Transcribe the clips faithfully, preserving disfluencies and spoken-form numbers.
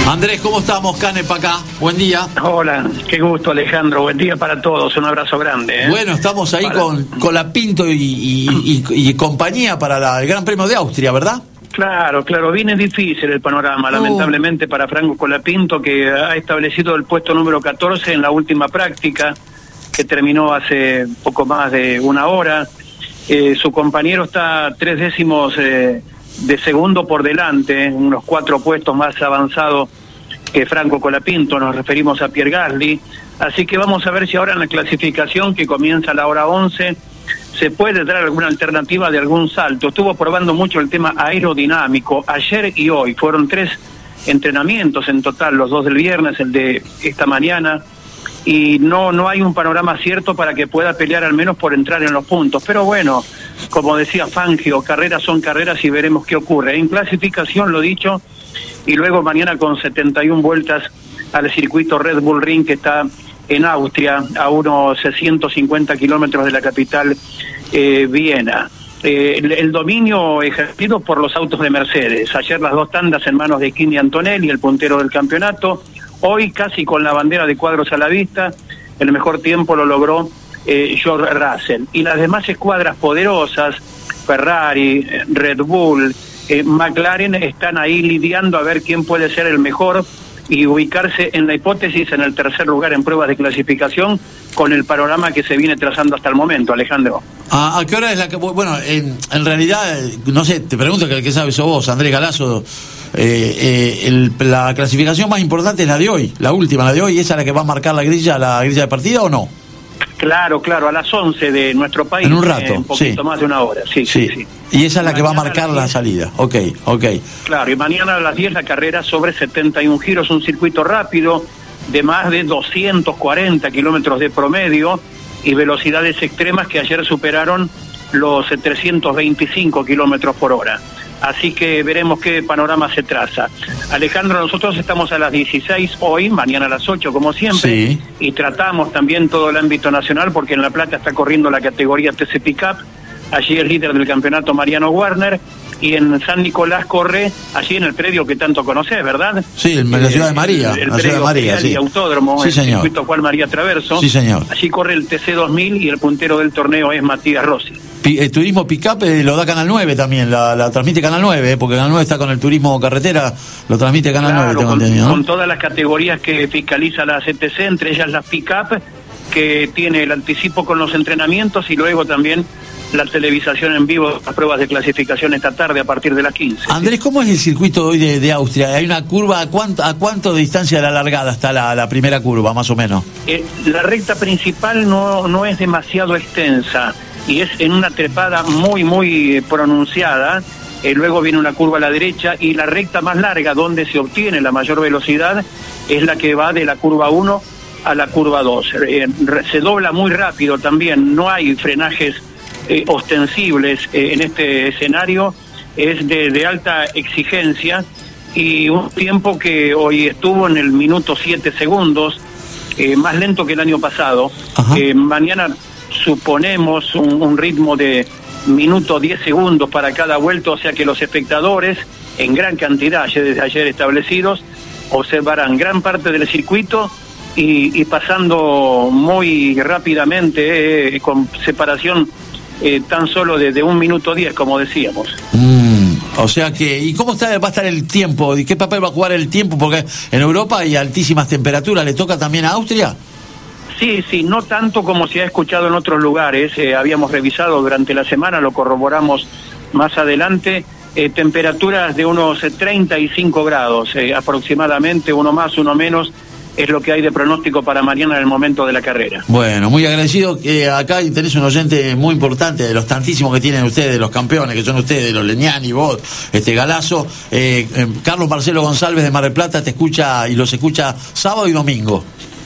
Andrés, ¿cómo estamos? Canepa acá. Buen día. Hola, qué gusto, Alejandro. Buen día para todos. Un abrazo grande. ¿eh? Bueno, estamos ahí para... con Colapinto y, y, y, y compañía para la, el Gran Premio de Austria, ¿verdad? Claro, claro. Viene difícil el panorama, oh. lamentablemente, para Franco Colapinto, que ha establecido el puesto número catorce en la última práctica, que terminó hace poco más de una hora. Eh, su compañero está tres décimos eh, de segundo por delante, unos cuatro puestos más avanzados que Franco Colapinto. Nos referimos a Pierre Gasly. Así que vamos a ver si ahora en la clasificación, que comienza a la hora once, se puede dar alguna alternativa de algún salto. Estuvo probando mucho el tema aerodinámico ayer y hoy. Fueron tres entrenamientos en total, los dos del viernes, el de esta mañana, y no no hay un panorama cierto para que pueda pelear al menos por entrar en los puntos. Pero bueno, como decía Fangio, carreras son carreras y veremos qué ocurre. En clasificación, lo dicho, y luego mañana con setenta y una vueltas al circuito Red Bull Ring, que está en Austria, a unos ciento cincuenta kilómetros de la capital, eh, Viena. Eh, el, el dominio ejercido por los autos de Mercedes. Ayer las dos tandas en manos de Kimi Antonelli, el puntero del campeonato. Hoy, casi con la bandera de cuadros a la vista, el mejor tiempo lo logró eh, George Russell. Y las demás escuadras poderosas, Ferrari, Red Bull, eh, McLaren, están ahí lidiando a ver quién puede ser el mejor y ubicarse en la hipótesis en el tercer lugar en pruebas de clasificación, con el panorama que se viene trazando hasta el momento, Alejandro. ¿A, a qué hora es la que...? Bueno, en, en realidad, no sé, te pregunto que el que sabe sos vos, Andrés Galazo. Eh, eh, el, la clasificación más importante es la de hoy, la última, la de hoy. ¿Esa es la que va a marcar la grilla, la grilla de partida o no? Claro, claro, a las once de nuestro país. En un rato, eh, un poquito sí. más de una hora, sí, sí, sí. Y esa es la que va a mañana marcar a la salida, ok, ok. Claro, y mañana a las diez la carrera sobre setenta y un giros, un circuito rápido de más de doscientos cuarenta kilómetros de promedio y velocidades extremas que ayer superaron los trescientos veinticinco kilómetros por hora. Así que veremos qué panorama se traza. Alejandro, nosotros estamos a las dieciséis hoy, mañana a las ocho como siempre, sí. Y tratamos también todo el ámbito nacional, porque en La Plata está corriendo la categoría T C Pickup. Allí el líder del campeonato, Mariano Warner, y en San Nicolás corre, allí en el predio que tanto conocés, ¿verdad? Sí, en la ciudad de María. El, el la predio ciudad de María, sí. Y autódromo, sí, el señor. circuito Juan María Traverso. Sí, señor. Allí corre el T C dos mil y el puntero del torneo es Matías Rossi. El turismo pick-up eh, lo da Canal nueve también, la, la transmite Canal nueve, eh, porque Canal nueve está con el turismo carretera, lo transmite Canal claro, nueve. Tengo con, entendido, ¿no? Con todas las categorías que fiscaliza la C T C, entre ellas las pick-up, que tiene el anticipo con los entrenamientos y luego también la televisación en vivo, las pruebas de clasificación esta tarde a partir de las quince. Andrés, ¿cómo es el circuito hoy de, de Austria? ¿Hay una curva? ¿A cuánto, a cuánto de distancia de la largada está la, la primera curva, más o menos? Eh, la recta principal no, no es demasiado extensa y es en una trepada muy, muy pronunciada. Eh, luego viene una curva a la derecha y la recta más larga, donde se obtiene la mayor velocidad, es la que va de la curva uno a la curva dos. Eh, se dobla muy rápido también, no hay frenajes Eh, ostensibles eh, en este escenario, es de, de alta exigencia y un tiempo que hoy estuvo en el minuto siete segundos, eh, más lento que el año pasado. Eh, mañana suponemos un, un ritmo de minuto diez segundos para cada vuelta, o sea que los espectadores en gran cantidad desde ayer establecidos observarán gran parte del circuito y, y pasando muy rápidamente eh, con separación Eh, tan solo de, de un minuto diez, como decíamos. Mm, o sea que, ¿y cómo está, va a estar el tiempo? ¿Y qué papel va a jugar el tiempo? Porque en Europa hay altísimas temperaturas, ¿le toca también a Austria? Sí, sí, no tanto como se ha escuchado en otros lugares. Eh, habíamos revisado durante la semana, lo corroboramos más adelante, eh, temperaturas de unos treinta y cinco grados eh, aproximadamente, uno más, uno menos, es lo que hay de pronóstico para mañana en el momento de la carrera. Bueno, muy agradecido. que acá tenés un oyente muy importante de los tantísimos que tienen ustedes, de los campeones, que son ustedes, los Leñani, vos, este Galazo. Eh, eh, Carlos Marcelo González de Mar del Plata te escucha y los escucha sábado y domingo.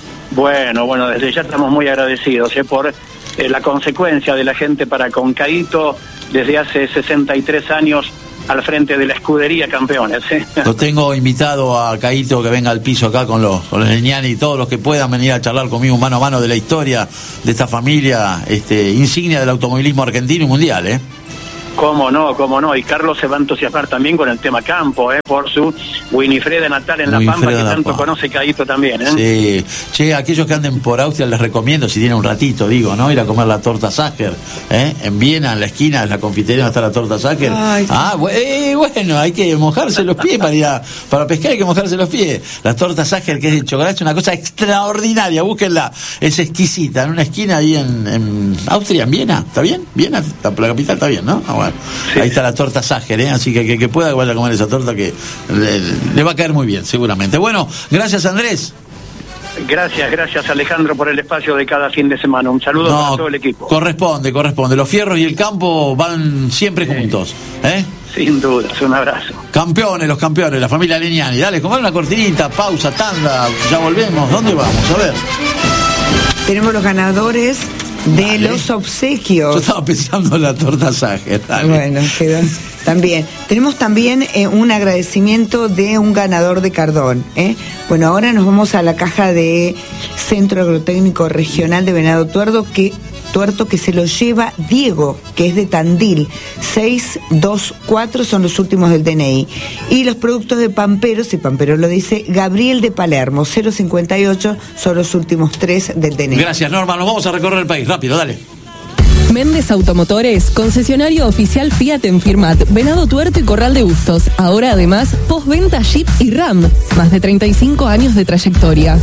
Bueno, bueno, desde ya estamos muy agradecidos eh, por eh, la consecuencia de la gente para con Caíto desde hace sesenta y tres años al frente de la escudería Campeones. ¿eh? Lo tengo invitado a Caíto que venga al piso acá con los, con los Leñani y todos los que puedan venir a charlar conmigo mano a mano de la historia de esta familia este, insignia del automovilismo argentino y mundial, ¿eh? Cómo no, cómo no. Y Carlos se va a entusiasmar también con el tema campo, ¿eh? Por su Winifreda Natal en La Pampa, que tanto Pampa. Conoce Caíto también, ¿eh? Sí. Che, aquellos que anden por Austria les recomiendo, si tienen un ratito, digo, ¿no? Ir a comer la torta Sacher, ¿eh? En Viena, en la esquina de la confitería está la torta Sacher. Ay, ah, eh, bueno, hay que mojarse los pies para ir a, para pescar hay que mojarse los pies. La torta Sacher, que es de chocolate, es una cosa extraordinaria, búsquenla. Es exquisita, en una esquina ahí en, en Austria, en Viena, ¿está bien? Viena, la, la capital está bien, ¿no? Ah, bueno. Sí. Ahí está la torta Sacher, ¿eh? Así que que, que pueda que vaya a comer esa torta que le, le va a caer muy bien, seguramente. Bueno, gracias Andrés. Gracias, gracias Alejandro por el espacio de cada fin de semana. Un saludo no, para todo el equipo. Corresponde, corresponde. Los fierros y el campo van siempre sí. juntos, ¿eh? Sin dudas, un abrazo. Campeones, los campeones, la familia Legnani. Dale, comer una cortinita, pausa, tanda, ya volvemos. ¿Dónde vamos? A ver. Tenemos los ganadores de Dale. Los obsequios. Yo estaba pensando en la torta Sacher. Bueno, quedó también. Tenemos también eh, un agradecimiento de un ganador de Cardón. ¿eh? Bueno, ahora nos vamos a la caja de Centro Agrotécnico Regional de Venado Tuerto, que Tuerto que se lo lleva Diego, que es de Tandil. seis dos cuatro son los últimos del D N I. Y los productos de Pampero, si Pampero lo dice, Gabriel de Palermo, cero cincuenta y ocho son los últimos tres del D N I. Gracias, Norma. Nos vamos a recorrer el país. Rápido, dale. Méndez Automotores, concesionario oficial Fiat en Firmat, Venado Tuerto y Corral de Bustos. Ahora además, postventa Jeep y Ram. Más de treinta y cinco años de trayectoria.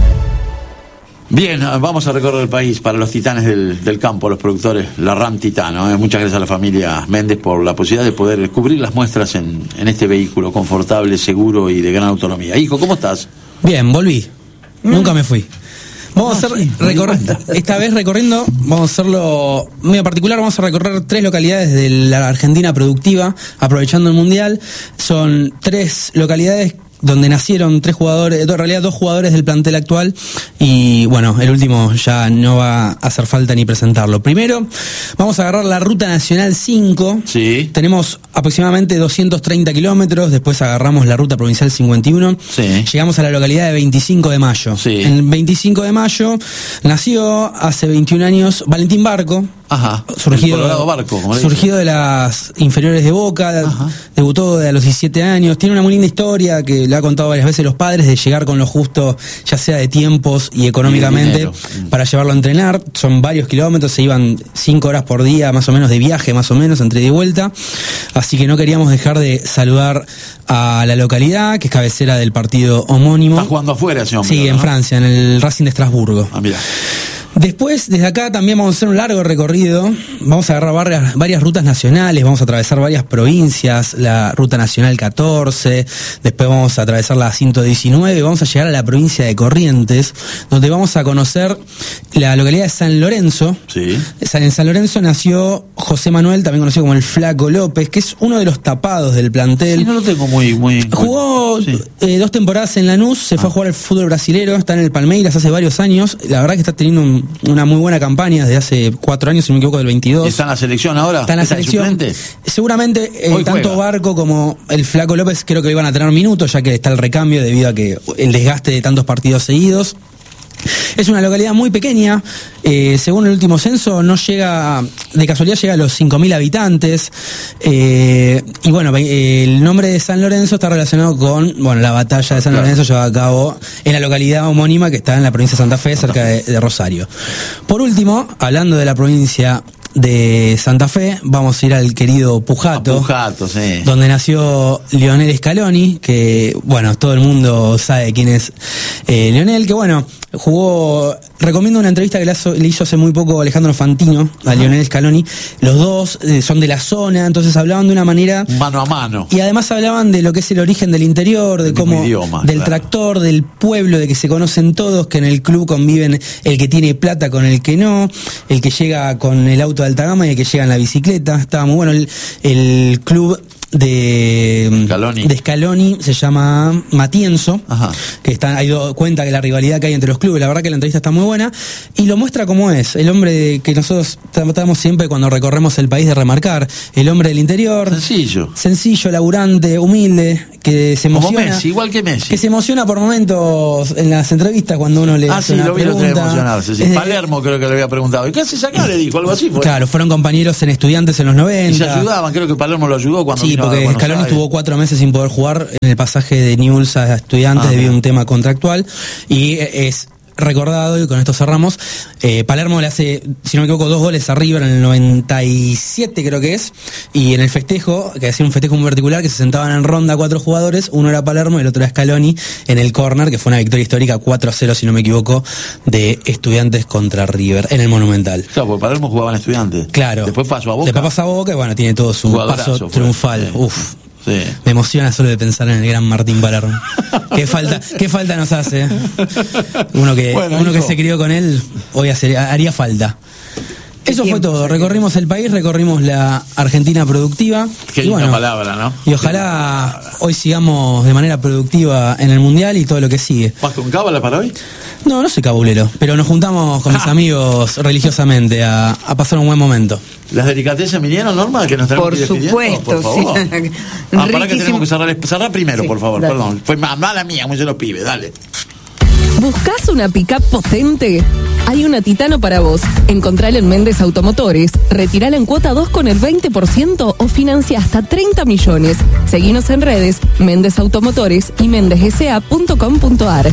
Bien, vamos a recorrer el país para los titanes del, del campo, los productores, la RAM Titano. ¿eh? Muchas gracias a la familia Méndez por la posibilidad de poder cubrir las muestras en, en este vehículo confortable, seguro y de gran autonomía. Hijo, ¿cómo estás? Bien, volví. Mm. Nunca me fui. Vamos no, a hacer sí, recorrer, esta vez recorriendo, vamos a hacerlo medio particular, vamos a recorrer tres localidades de la Argentina productiva, aprovechando el Mundial. Son tres localidades donde nacieron tres jugadores, en realidad dos jugadores del plantel actual, y bueno, el último ya no va a hacer falta ni presentarlo. Primero, vamos a agarrar la Ruta Nacional cinco, sí. Tenemos aproximadamente doscientos treinta kilómetros, después agarramos la Ruta Provincial cincuenta y uno, sí. Llegamos a la localidad de veinticinco de mayo. Sí. En el veinticinco de mayo nació hace veintiún años Valentín Barco. Ajá, surgido, Barco, como surgido de las inferiores de Boca. Ajá. Debutó a los diecisiete años, tiene una muy linda historia que le ha contado varias veces los padres, de llegar con lo justo, ya sea de tiempos y económicamente, y para llevarlo a entrenar. Son varios kilómetros, se iban cinco horas por día más o menos de viaje, más o menos, entre ida y vuelta, así que no queríamos dejar de saludar a la localidad, que es cabecera del partido homónimo. Está jugando afuera ese hombre, sí, ¿no? En Francia, en el Racing de Estrasburgo. Ah, mira. Después, desde acá también vamos a hacer un largo recorrido, vamos a agarrar varias, varias rutas nacionales, vamos a atravesar varias provincias, la Ruta Nacional catorce, después vamos a atravesar la ciento diecinueve, vamos a llegar a la provincia de Corrientes, donde vamos a conocer la localidad de San Lorenzo. Sí. En San Lorenzo nació José Manuel, también conocido como el Flaco López, que es uno de los tapados del plantel. Sí, no lo tengo muy... muy Jugó sí. eh, dos temporadas en Lanús, se ah. fue a jugar al fútbol brasilero, está en el Palmeiras hace varios años, la verdad que está teniendo un una muy buena campaña desde hace cuatro años, si no me equivoco, del veintidós. ¿Está en la selección ahora? Está en la ¿Está selección. Seguramente eh, tanto juega. Barco como el Flaco López creo que iban a tener minutos, ya que está el recambio debido a que el desgaste de tantos partidos seguidos. Es una localidad muy pequeña, eh, según el último censo no llega, de casualidad llega a los cinco mil habitantes, eh, y bueno, eh, el nombre de San Lorenzo está relacionado con, bueno, la batalla de San claro. Lorenzo llevada a cabo en la localidad homónima que está en la provincia de Santa Fe, Santa cerca Fe. De, de Rosario. Por último, hablando de la provincia de Santa Fe, vamos a ir al querido Pujato, Pujato sí. donde nació Lionel Scaloni, que bueno, todo el mundo sabe quién es eh, Lionel, que bueno, jugó, recomiendo una entrevista que le, hizo, le hizo hace muy poco Alejandro Fantino a Lionel Scaloni. Los dos eh, son de la zona, entonces hablaban de una manera mano a mano, y además hablaban de lo que es el origen del interior, de cómo idioma, del claro. tractor, del pueblo, de que se conocen todos, que en el club conviven el que tiene plata con el que no, el que llega con el auto de alta gama y el que llega en la bicicleta. Estaba muy bueno el, el club de Scaloni. de Scaloni se llama Matienzo. Ajá. Que está, hay do, cuenta que la rivalidad que hay entre los clubes, la verdad que la entrevista está muy buena y lo muestra como es, el hombre que nosotros tratamos siempre cuando recorremos el país de remarcar, el hombre del interior, sencillo, sencillo, laburante, humilde, que se emociona. Como Messi, igual que Messi. Que se emociona por momentos en las entrevistas cuando uno le ah, hace sí, una lo vi pregunta. emocionarse. Sí. Eh, Palermo creo que le había preguntado. ¿Y qué haces acá? Le dijo algo así. Fue. Claro, fueron compañeros en Estudiantes en los noventa. Y se ayudaban, creo que Palermo lo ayudó cuando sí, vino porque a Scaloni estuvo cuatro meses sin poder jugar en el pasaje de Newell's a Estudiantes ah, debido a un tema contractual. Y es recordado, y con esto cerramos, eh, Palermo le hace, si no me equivoco, dos goles a River en el noventa y siete creo que es, y en el festejo, que hacía un festejo muy particular, que se sentaban en ronda cuatro jugadores, uno era Palermo y el otro era Scaloni, en el córner, que fue una victoria histórica cuatro a cero, si no me equivoco, de Estudiantes contra River, en el Monumental. Claro, porque Palermo jugaba en Estudiantes. Claro. Después pasó a Boca. Después pasó a Boca, y bueno, tiene todo su Jugadorazo, paso triunfal. Sí. Uf. Sí. Me emociona solo de pensar en el gran Martín Palermo. ¿Qué falta, qué falta nos hace? Uno que, bueno, uno que se crió con él, hoy hace, haría falta. Eso fue todo. Recorrimos el país, recorrimos la Argentina productiva. Qué linda bueno, palabra, ¿no? Y ojalá hoy sigamos de manera productiva en el Mundial y todo lo que sigue. ¿Vas con cábala para hoy? No, no soy cabulero, pero nos juntamos con mis amigos religiosamente a, a pasar un buen momento. ¿Las delicatessen vinieron, Norma? Que nos por supuesto, por favor. Sí. Ah, para que tenemos que cerrar, cerrar primero, sí, por favor, dale. Perdón. Fue mala mía, como dicen los pibes, dale. ¿Buscás una pick-up potente? Hay una Titano para vos. Encontrala en Méndez Automotores. Retirala en cuota dos con el veinte por ciento o financia hasta treinta millones. Seguinos en redes, Méndez Automotores y méndez s a punto com punto a r.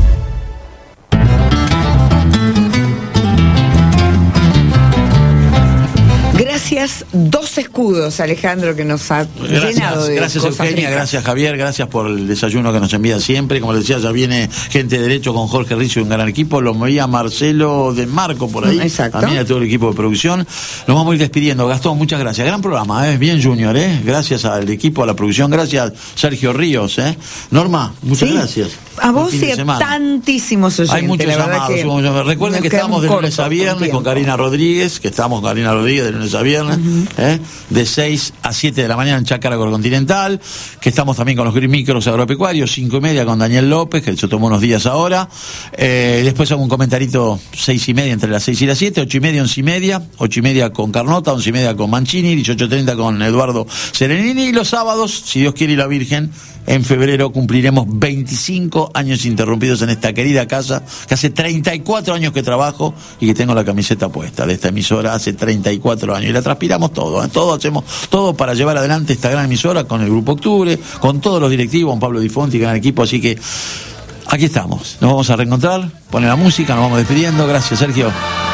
Gracias, dos escudos, Alejandro, que nos ha gracias, llenado de Gracias, cosas Eugenia, ricas. Gracias, Javier, gracias por el desayuno que nos envía siempre. Como les decía, ya viene gente de derecho con Jorge Rizzo y un gran equipo. Lo movía Marcelo de Marco por ahí. Exacto. También a todo el equipo de producción. Nos vamos a ir despidiendo. Gastón, muchas gracias. Gran programa, ¿eh? Bien Junior, ¿eh? Gracias al equipo, a la producción. Gracias, Sergio Ríos, ¿eh? Norma, muchas sí. gracias. A vos y a tantísimos oyentes. Hay muchos llamados. Que Recuerden que estamos de lunes a viernes con Karina Rodríguez, que estamos con Karina Rodríguez de lunes a viernes, uh-huh. ¿eh? de seis a siete de la mañana en Chácara Continental, que estamos también con los micros agropecuarios, cinco y media con Daniel López, que se tomó unos días ahora. Eh, después hago un comentarito seis y media entre las seis y las siete, ocho y media, once y media, ocho y media con Carnota, once y media con Mancini, dieciocho treinta con Eduardo Serenini, y los sábados, si Dios quiere y la Virgen, en febrero cumpliremos veinticinco años interrumpidos en esta querida casa, que hace treinta y cuatro años que trabajo y que tengo la camiseta puesta de esta emisora hace treinta y cuatro años. Y la transpiramos todo, ¿eh? todo hacemos todo para llevar adelante esta gran emisora con el Grupo Octubre, con todos los directivos, con Pablo Di Fonti, gran equipo, así que aquí estamos. Nos vamos a reencontrar, pone la música, nos vamos despidiendo. Gracias, Sergio.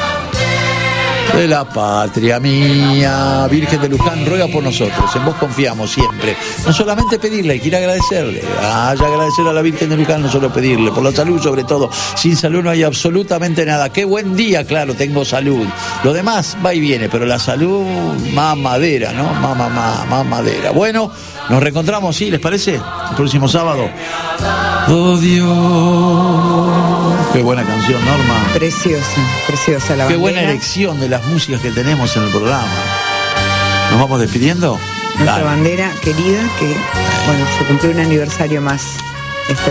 De la patria mía, Virgen de Luján, ruega por nosotros, en vos confiamos siempre. No solamente pedirle, hay que ir a agradecerle. Ah, ya agradecer a la Virgen de Luján, no solo pedirle, por la salud sobre todo. Sin salud no hay absolutamente nada. Qué buen día, claro, tengo salud. Lo demás va y viene, pero la salud, más madera, ¿no? Más, más, más, más madera. Bueno, nos reencontramos, ¿sí? ¿Les parece? El próximo sábado. Oh Dios. Qué buena canción, Norma. Preciosa, preciosa la bandera. Qué buena elección de las músicas que tenemos en el programa. ¿Nos vamos despidiendo? Nuestra Dale. bandera querida, que, bueno, se cumplió un aniversario más este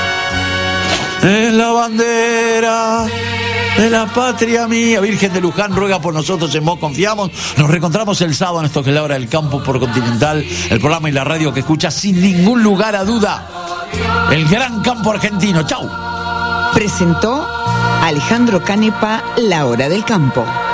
veinte. Es la bandera de la patria mía, Virgen de Luján, ruega por nosotros, en vos confiamos. Nos reencontramos el sábado en esto que es la hora del campo por Continental, el programa y la radio que escucha sin ningún lugar a duda el gran campo argentino. ¡Chau! Presentó Alejandro Canepa, La Hora del Campo.